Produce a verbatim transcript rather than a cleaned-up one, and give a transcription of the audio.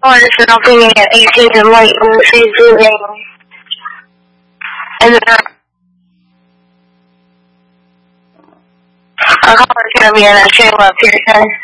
personal opinion at eighteen and late when she's doing. And then I'll call her to me and I'll show up here, okay?